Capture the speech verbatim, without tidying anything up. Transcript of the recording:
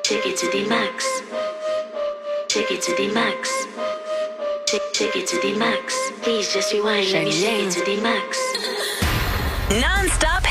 Take it to the max. Take it to the max. Take, take it to the max. Please just rewind. Let me take it to the max. Non-stop